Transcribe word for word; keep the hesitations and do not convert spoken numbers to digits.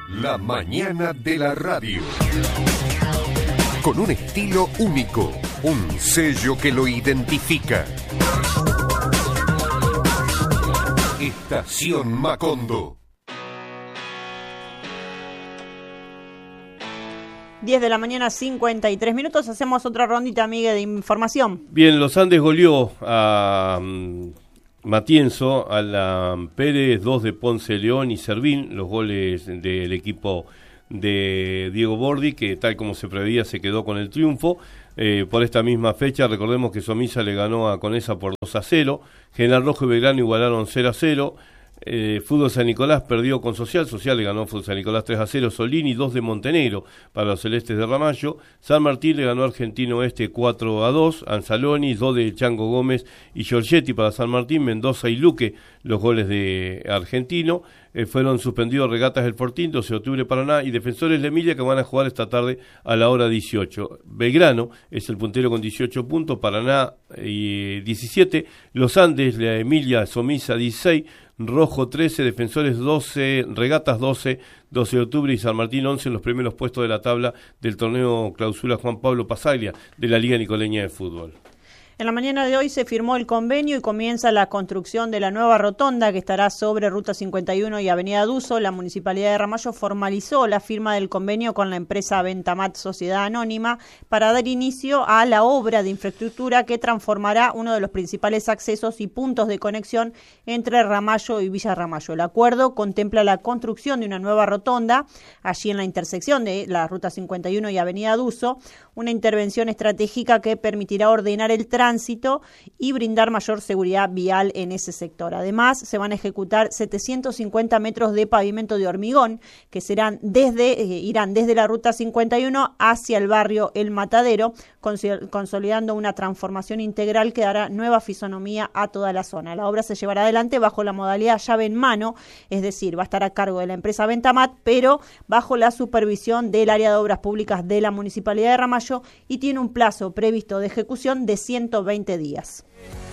La mañana de la radio. Con un estilo único, un sello que lo identifica. Estación Macondo. diez de la mañana, cincuenta y tres minutos. Hacemos otra rondita, Miguel, de información. Bien, Los Andes goleó a um, Matienzo, a la Pérez, dos de Ponce León y Servín, los goles del equipo de Diego Bordi, que tal como se preveía se quedó con el triunfo. Eh, por esta misma fecha, recordemos que Somisa le ganó a Conesa por dos a cero, General Rojo y Belgrano igualaron cero a cero, Eh, Fútbol San Nicolás perdió con Social, Social le ganó Fútbol San Nicolás tres a cero, Solini dos de Montenegro para los celestes de Ramallo, San Martín le ganó a Argentino Oeste cuatro a dos, Anzaloni dos de Chango Gómez y Giorgetti para San Martín, Mendoza y Luque los goles de Argentino. Eh, fueron suspendidos Regatas del Fortín, doce de octubre Paraná y Defensores de Emilia, que van a jugar esta tarde a la hora dieciocho. Belgrano es el puntero con dieciocho puntos, Paraná y diecisiete, Los Andes, la Emilia, Somisa dieciséis, Rojo trece, Defensores doce, Regatas doce, doce de octubre y San Martín once en los primeros puestos de la tabla del torneo Clausura Juan Pablo Pasaglia de la Liga Nicoleña de Fútbol. En la mañana de hoy se firmó el convenio y comienza la construcción de la nueva rotonda que estará sobre Ruta cincuenta y uno y Avenida Duso. La Municipalidad de Ramallo formalizó la firma del convenio con la empresa Ventamat Sociedad Anónima para dar inicio a la obra de infraestructura que transformará uno de los principales accesos y puntos de conexión entre Ramallo y Villa Ramallo. El acuerdo contempla la construcción de una nueva rotonda allí en la intersección de la Ruta cincuenta y uno y Avenida Duso, una intervención estratégica que permitirá ordenar el tránsito tránsito y brindar mayor seguridad vial en ese sector. Además, se van a ejecutar setecientos cincuenta metros de pavimento de hormigón que serán desde, eh, irán desde la Ruta cincuenta y uno hacia el barrio El Matadero, cons- consolidando una transformación integral que dará nueva fisonomía a toda la zona. La obra se llevará adelante bajo la modalidad llave en mano, es decir, va a estar a cargo de la empresa Ventamat, pero bajo la supervisión del área de obras públicas de la Municipalidad de Ramallo y tiene un plazo previsto de ejecución de ciento veinte días.